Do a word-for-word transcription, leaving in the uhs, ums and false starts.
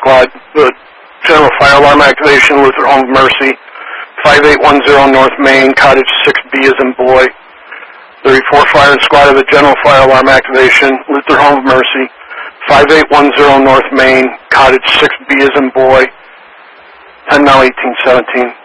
Squad, the General Fire Alarm Activation, Luther Home of Mercy, five eight one zero North Main, Cottage six B as in boy. thirty-four Fire Squad of the General Fire Alarm Activation, Luther Home of Mercy, five eight one zero North Main, Cottage six B as in boy, ten now eighteen seventeen.